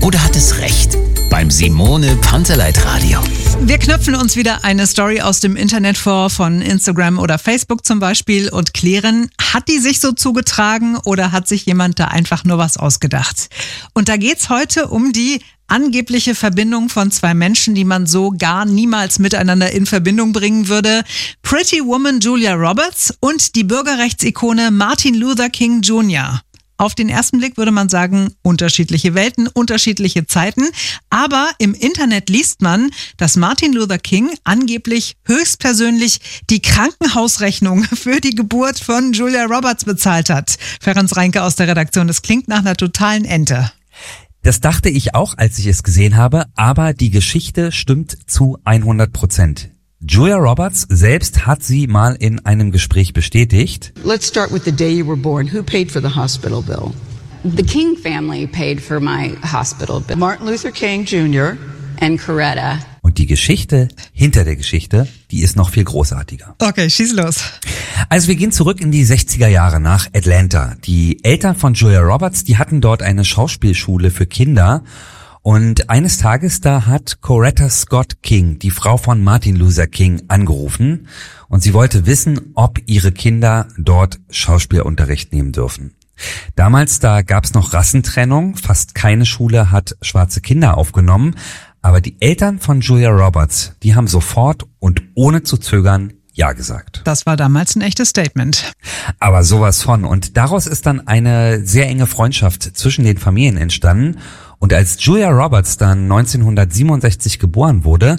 oder hat es recht? Beim Simone Panteleit Radio. Wir knöpfen uns wieder eine Story aus dem Internet vor, von Instagram oder Facebook zum Beispiel, und klären, hat die sich so zugetragen oder hat sich jemand da einfach nur was ausgedacht? Und da geht's heute um die angebliche Verbindung von zwei Menschen, die man so gar niemals miteinander in Verbindung bringen würde. Pretty Woman Julia Roberts und die Bürgerrechtsikone Martin Luther King Jr. Auf den ersten Blick würde man sagen, unterschiedliche Welten, unterschiedliche Zeiten. Aber im Internet liest man, dass Martin Luther King angeblich höchstpersönlich die Krankenhausrechnung für die Geburt von Julia Roberts bezahlt hat. Ferenc Reinke aus der Redaktion, das klingt nach einer totalen Ente. Das dachte ich auch, als ich es gesehen habe, aber die Geschichte stimmt zu 100%. Julia Roberts selbst hat sie mal in einem Gespräch bestätigt. Let's start with the day you were born. Who paid for the hospital bill? The King family paid for my hospital bill. Martin Luther King Jr. And Coretta. Und die Geschichte hinter der Geschichte, die ist noch viel großartiger. Okay, schieß los. Also wir gehen zurück in die 60er Jahre nach Atlanta. Die Eltern von Julia Roberts, die hatten dort eine Schauspielschule für Kinder. Und eines Tages, da hat Coretta Scott King, die Frau von Martin Luther King, angerufen. Und sie wollte wissen, ob ihre Kinder dort Schauspielunterricht nehmen dürfen. Damals, da gab's noch Rassentrennung. Fast keine Schule hat schwarze Kinder aufgenommen. Aber die Eltern von Julia Roberts, die haben sofort und ohne zu zögern Ja gesagt. Das war damals ein echtes Statement. Aber sowas von. Und daraus ist dann eine sehr enge Freundschaft zwischen den Familien entstanden. Und als Julia Roberts dann 1967 geboren wurde,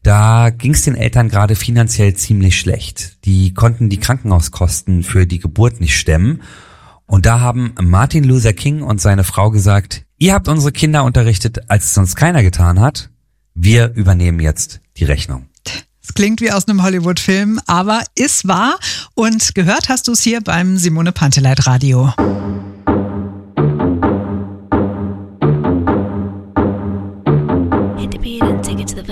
da ging es den Eltern gerade finanziell ziemlich schlecht. Die konnten die Krankenhauskosten für die Geburt nicht stemmen. Und da haben Martin Luther King und seine Frau gesagt, ihr habt unsere Kinder unterrichtet, als es sonst keiner getan hat. Wir übernehmen jetzt die Rechnung. Es klingt wie aus einem Hollywood-Film, aber ist wahr. Und gehört hast du es hier beim Simone Panteleit Radio.